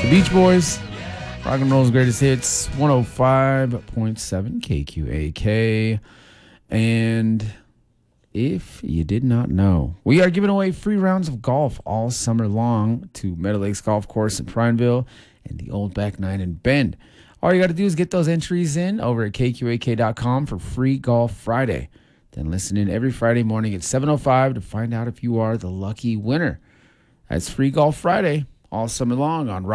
Beach Boys, rock and roll's greatest hits, 105.7 KQAK. And if you did not know, we are giving away free rounds of golf all summer long to Meadow Lakes Golf Course in Prineville and the Old Back Nine in Bend. All you got to do is get those entries in over at kqak.com for Free Golf Friday. Then listen in every Friday morning at 7:05 to find out if you are the lucky winner. That's Free Golf Friday all summer long on